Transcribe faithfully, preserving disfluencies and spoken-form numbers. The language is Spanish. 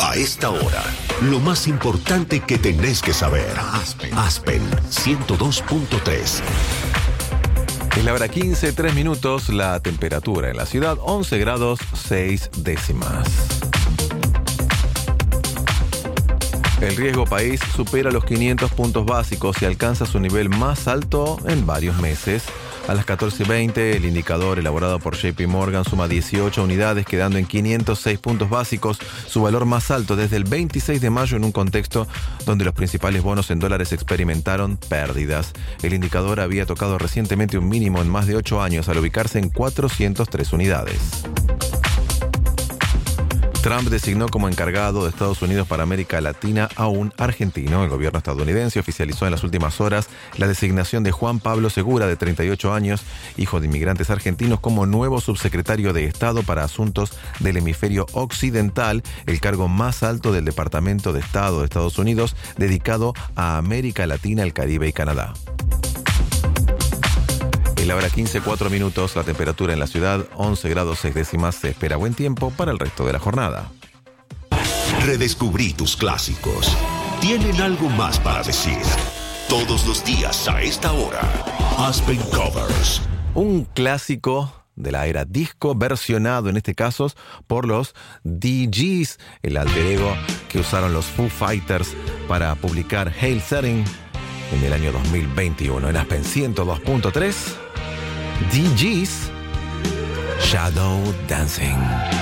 A esta hora, lo más importante que tenés que saber. Aspen, Aspen ciento dos punto tres. Es la hora quince, tres minutos, la temperatura en la ciudad once grados seis décimas. El riesgo país supera los quinientos puntos básicos y alcanza su nivel más alto en varios meses. A las catorce veinte, el indicador elaborado por J P Morgan suma dieciocho unidades, quedando en quinientos seis puntos básicos, su valor más alto desde el veintiséis de mayo en un contexto donde los principales bonos en dólares experimentaron pérdidas. El indicador había tocado recientemente un mínimo en más de ocho años al ubicarse en cuatrocientas tres unidades. Trump designó como encargado de Estados Unidos para América Latina a un argentino. El gobierno estadounidense oficializó en las últimas horas la designación de Juan Pablo Segura, de treinta y ocho años, hijo de inmigrantes argentinos, como nuevo subsecretario de Estado para Asuntos del Hemisferio Occidental, el cargo más alto del Departamento de Estado de Estados Unidos, dedicado a América Latina, el Caribe y Canadá. Es la hora quince, cuatro minutos, la temperatura en la ciudad once grados seis décimas. Se espera buen tiempo para el resto de la jornada. Redescubrí tus clásicos. Tienen algo más para decir. Todos los días a esta hora. Aspen Covers. Un clásico de la era disco, versionado en este caso por los D Gs, el alter ego que usaron los Foo Fighters para publicar Hail Setting en el año dos mil veintiuno. En Aspen ciento dos punto tres, D Gs, Shadow Dancing.